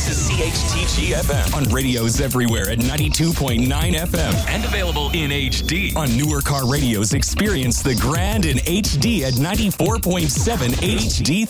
This is CHTG FM on radios everywhere at 92.9 FM and available in HD. On newer car radios, experience the grand in HD at 94.7 HD